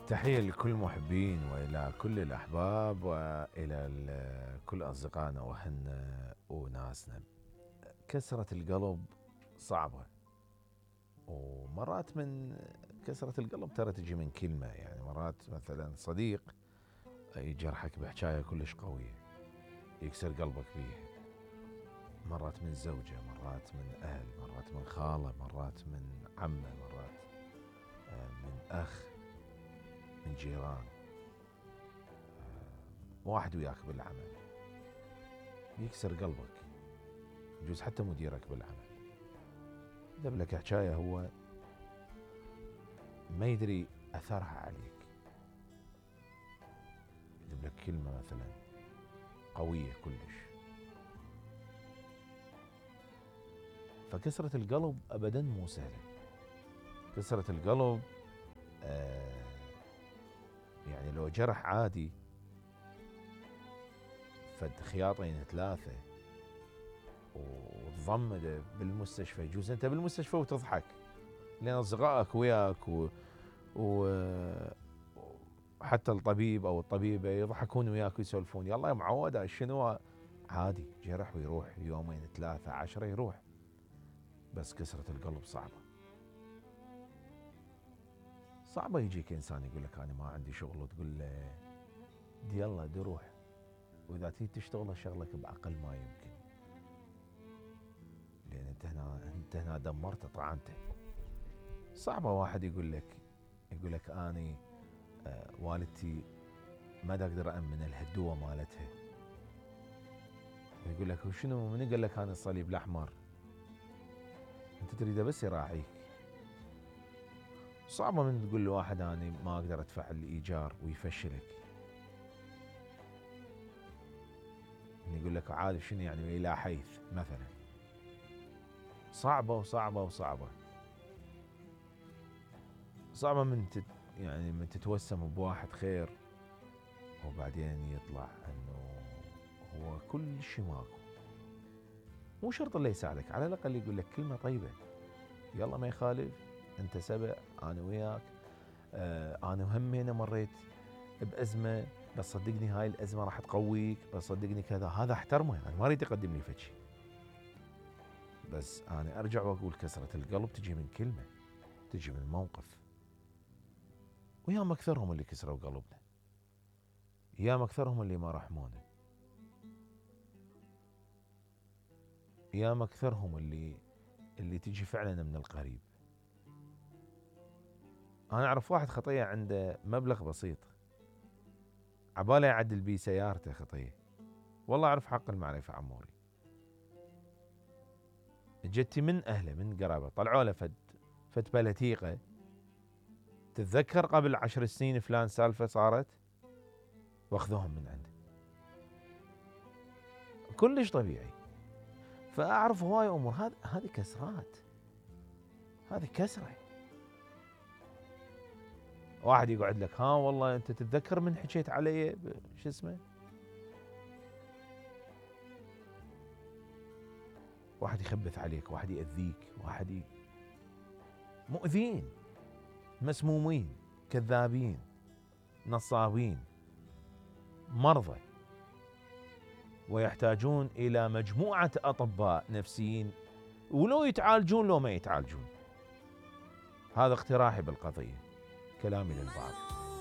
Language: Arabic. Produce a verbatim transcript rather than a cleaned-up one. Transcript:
تحية لكل المحبين وإلى كل الأحباب وإلى ال- كل أصدقائنا وأهلنا وناسنا. كسرة القلب صعبة، ومرات من كسرة القلب ترى تجي من كلمة. يعني مرات مثلا صديق يجرحك بحكاية كلش قوية يكسر قلبك بيها، مرات من زوجة، مرات من أهل، مرات من خالة، مرات من عمة، مرات آه، من أخ، من جيران، واحد وياك بالعمل يكسر قلبك، يجوز حتى مديرك بالعمل يذب لك حكاية هو ما يدري أثرها عليك، يذب لك كلمة مثلا قوية كلش. فكسرة القلب أبدا مو سهلة. كسرة القلب آه يعني لو جرح عادي فد خياطين ثلاثة وتضمد بالمستشفى، يجوز انت بالمستشفى وتضحك لان اصدقائك وياك و... و... وحتى الطبيب او الطبيبه يضحكون وياك ويسولفون، يلا يا معود شنو، عادي جرح ويروح، يومين ثلاثة عشرة يروح. بس كسرة القلب صعبة. صعبة يجيك انسان يقول لك انا ما عندي شغل وتقول له دي يلا دي روح، واذا تيجي تشتغل شغلك باقل ما يمكن، لان انت هنا انت هنا دمرته طعنته. صعبة واحد يقول لك يقول لك اني آه والدتي ما دا اقدر امن الهدوه مالتها، يقول لك وشنو من قال لك انا الصليب الاحمر، انت تريده بس يراعيك. صعبه من تقول لواحد انا ما اقدر ادفع الايجار ويفشلك، يقول لك عارف شنو يعني الى حيث مثلا. صعبه وصعبه وصعبه صعبه من تت يعني من تتوسم بواحد خير وبعدين يطلع انه هو كل شيء ماكو. مو شرط اللي يساعدك، على الاقل يقول لك كلمه طيبه، يلا ما يخالف انت سبع انا وياك، آه انا همينه مريت بازمه بس صدقني هاي الازمه راح تقويك، بس صدقني كذا، هذا احترمه. انا يعني ما اريد يقدم لي فشي، بس انا ارجع واقول كسره القلب تجي من كلمه، تجي من موقف. وياما اكثرهم اللي كسروا قلبنا، ياما اكثرهم اللي ما رحمونا، ياما اكثرهم اللي اللي تجي فعلا من القريب. انا اعرف واحد خطيه عنده مبلغ بسيط عباله يعدل بيه سيارته خطيه، والله اعرف حق المعرفه عموري، جتي من اهله من قرابه طلعوا له فد فد بلتيقه، تتذكر قبل عشر سنين فلان سالفه صارت، واخذوهم من عنده. كلش طبيعي. فاعرف هواي امور، هذه هذه كسرات، هذه كسره. واحد يقعد لك ها والله انت تتذكر من حكيت علي شو اسمه، واحد يخبث عليك، واحد يأذيك، واحد ي... مؤذين، مسمومين، كذابين، نصابين، مرضى، ويحتاجون إلى مجموعة أطباء نفسيين، ولو يتعالجون لو ما يتعالجون. هذا اقتراحي بالقضية، كلامي للبعض.